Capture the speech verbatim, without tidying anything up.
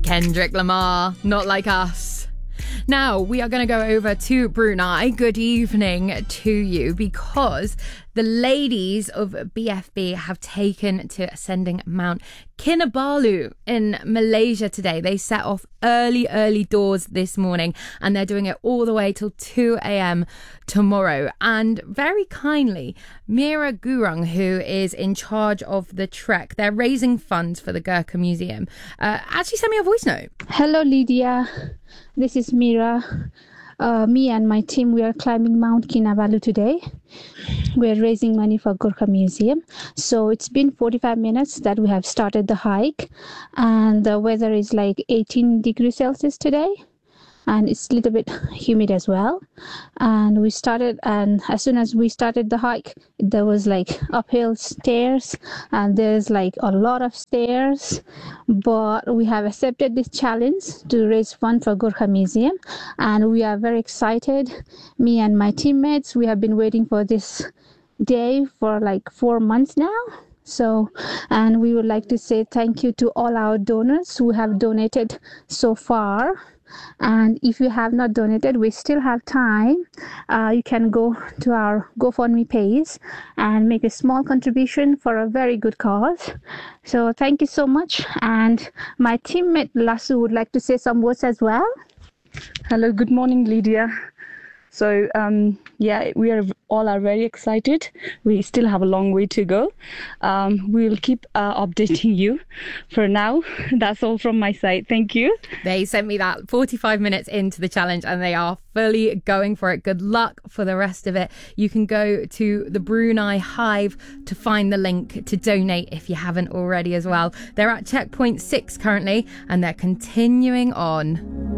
Kendrick Lamar, Not Like Us. Now, we are going to go over to Brunei. Good evening to you, because the ladies of B F B have taken to ascending Mount Kinabalu in Malaysia today. They set off early, early doors this morning, and they're doing it all the way till two a.m. tomorrow. And very kindly, Mira Gurung, who is in charge of the trek, they're raising funds for the Gurkha Museum, uh, actually sent me a voice note. Hello, Lydia. This is Mira. Uh, me and my team, we are climbing Mount Kinabalu today. We're raising money for Gurkha Museum. So it's been forty-five minutes that we have started the hike, and the weather is like eighteen degrees Celsius today, and it's a little bit humid as well. And we started, and as soon as we started the hike, there was like uphill stairs, and there's like a lot of stairs, but we have accepted this challenge to raise funds for Gurkha Museum, and we are very excited. Me and my teammates, we have been waiting for this day for like four months now. So, and we would like to say thank you to all our donors who have donated so far. And if you have not donated, we still have time. Uh, you can go to our GoFundMe page and make a small contribution for a very good cause. So thank you so much. And my teammate Lasu would like to say some words as well. Hello, good morning, Lydia. So, um, yeah, we are all are very excited. We still have a long way to go. Um, we'll keep uh, updating you. For now, that's all from my side. Thank you. They sent me that forty-five minutes into the challenge, and they are fully going for it. Good luck for the rest of it. You can go to the Brunei Hive to find the link to donate if you haven't already as well. They're at checkpoint six currently, and they're continuing on.